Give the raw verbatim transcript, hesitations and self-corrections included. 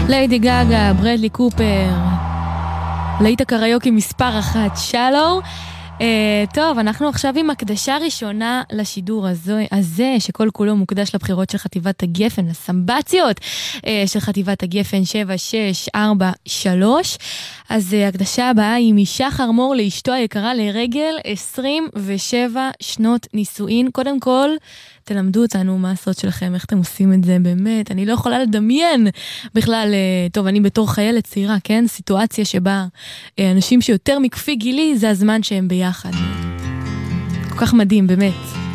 ליידי גאגה, ברדלי קופר, להיט הקריוקי מספר אחת, שלו. Uh, טוב, אנחנו עכשיו עם הקדשה ראשונה לשידור הזה, הזה שכל כולו מוקדש לבחירות של חטיבת הגפן, לסמבציות uh, של חטיבת הגפן שבע שש ארבע שלוש. אז uh, הקדשה הבאה היא משחר מור לאשתו היקרה לרגל עשרים ושבע שנות נישואין. קודם כל, תלמדו אותנו מה הסוד שלכם, איך אתם עושים את זה באמת. אני לא יכולה לדמיין בכלל, uh, טוב, אני בתור חיילת צעירה, כן? סיטואציה שבה uh, אנשים שיותר מכפי גילי, זה הזמן שהם ביחד. כל כך מדהים, באמת.